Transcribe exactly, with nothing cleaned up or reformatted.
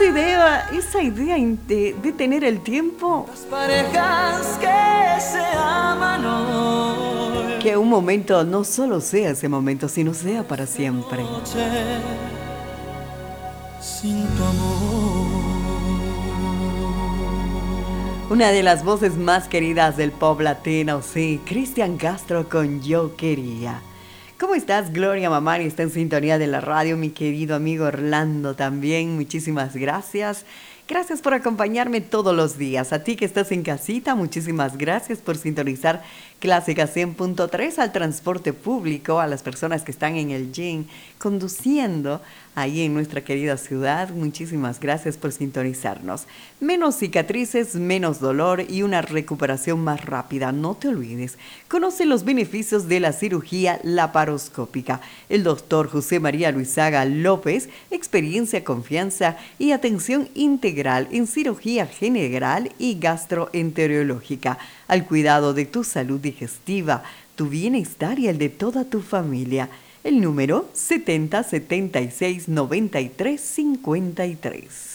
idea, esa idea de, de tener el tiempo. Las parejas que se aman hoy. Que un momento no solo sea ese momento, sino sea para siempre. Noche, sin tu amor. Una de las voces más queridas del pop latino, sí, Cristian Castro con Yo Quería. ¿Cómo estás, Gloria Mamani? Está en sintonía de la radio, mi querido amigo Orlando también. Muchísimas gracias. Gracias por acompañarme todos los días. A ti que estás en casita, muchísimas gracias por sintonizar Clásica cien punto tres, al transporte público, a las personas que están en el gym, conduciendo ahí en nuestra querida ciudad. Muchísimas gracias por sintonizarnos. Menos cicatrices, menos dolor y una recuperación más rápida. No te olvides, conoce los beneficios de la cirugía laparoscópica. El doctor José María Luizaga López, experiencia, confianza y atención integral en cirugía general y gastroenterológica, al cuidado de tu salud digestiva, tu bienestar y el de toda tu familia. El número setenta setenta y seis noventa y tres cincuenta y tres.